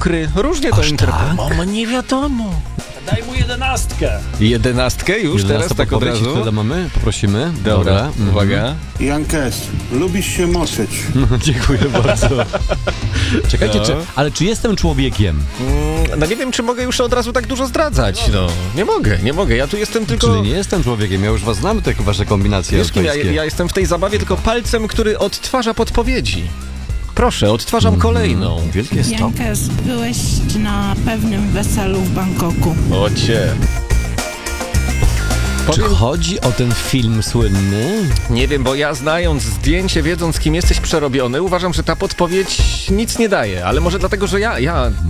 mokry. Różnie to interpretuje. Mama, nie wiadomo. Daj mu 11. 11 już teraz tak od razu? Wtedy mamy? Poprosimy. Dobra, uwaga. Jankes, lubisz się moczyć. Dziękuję bardzo. Czekajcie, No. czy jestem człowiekiem? No nie wiem, czy mogę już od razu tak dużo zdradzać. No, nie mogę. Ja tu jestem tylko... Czyli nie jestem człowiekiem, ja już was znam, te wasze kombinacje Wiesz, kim ja europejskie. jestem w tej zabawie tylko palcem, który odtwarza podpowiedzi. Proszę, odtwarzam kolejną. Wielkie stopy. Jankes, byłeś na pewnym weselu w Bangkoku. Ocie. Czy chodzi o ten film słynny? Nie wiem, bo ja znając zdjęcie, wiedząc kim jesteś przerobiony, uważam, że ta podpowiedź nic nie daje, ale może dlatego, że ja